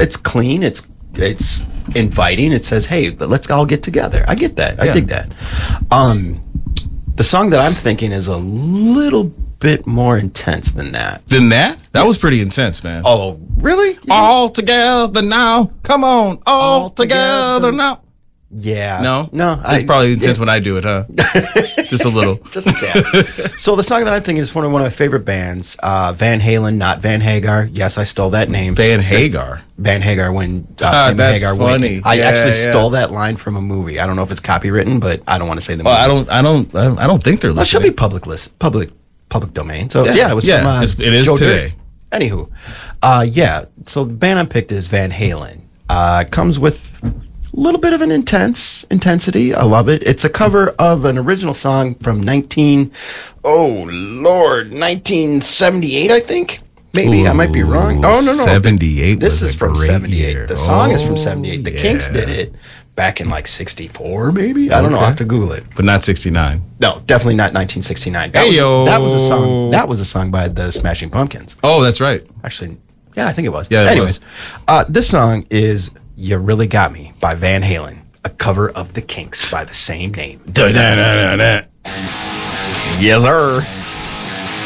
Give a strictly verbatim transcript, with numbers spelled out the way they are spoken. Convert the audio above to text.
it's clean. It's it's inviting. It says, "Hey, let's all get together." I get that. I Yeah. dig that. Um, the song that I'm thinking is a little bit more intense than that. Than that? That was pretty intense, man. Oh, really? All together now. Come on. All, All together, together. now. Yeah. No? No. It's I- probably intense it- when I do it, huh? Just a little. Just a tad. So the song that I'm thinking is one of one of my favorite bands, uh, Van Halen, not Van Hagar. Yes, I stole that name. Van Hagar. Van Hagar when uh, Ah, Sammy that's Hagar funny. went. I Yeah, actually yeah. stole that line from a movie. I don't know if it's copywritten, but I don't want to say the movie. Well, I don't, I don't, I don't, I don't think they're Well, it should listening. be public list, public, public domain. So yeah, it was Yeah, from. Uh, it's- it is Joe today. Dirt. Anywho, uh, yeah. So the band I picked is Van Halen. Uh, it comes with a little bit of an intense intensity. I love it. It's a cover of an original song from nineteen. Oh Lord, nineteen seventy-eight, I think. Maybe I might be wrong. Oh no, no, seventy-eight. This was is a from great seventy-eight. year. The song is Oh, from seventy-eight. The Kinks yeah. did it back in like sixty-four, maybe. I don't know. I Okay. have to Google it. But not sixty-nine. No, definitely not nineteen sixty-nine. That, was, Hey-yo. that was a song. That was a song by the Smashing Pumpkins. Oh, that's right. Actually, yeah, I think it was. Yeah, it Anyways, was. Uh, this song is "You Really Got Me" by Van Halen, a cover of the Kinks by the same name. Da-da-da-da-da. Yes, sir.